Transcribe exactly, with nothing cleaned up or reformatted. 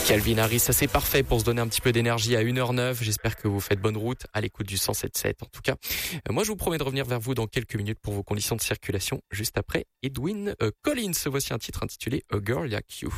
Calvin Harris, ça c'est parfait pour se donner un petit peu d'énergie à une heure neuf. J'espère que vous faites bonne route à l'écoute du cent sept sept. En tout cas, moi je vous promets de revenir vers vous dans quelques minutes pour vos conditions de circulation juste après Edwyn Collins. Voici un titre intitulé A Girl Like You.